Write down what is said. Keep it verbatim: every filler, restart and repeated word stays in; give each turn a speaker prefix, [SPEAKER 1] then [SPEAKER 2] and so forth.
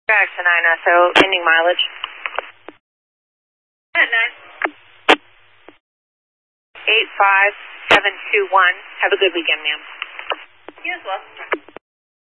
[SPEAKER 1] Jackson nine S O, ending mileage.
[SPEAKER 2] At nine.
[SPEAKER 1] eight five seven two one. Have a good weekend, ma'am.
[SPEAKER 2] You as well.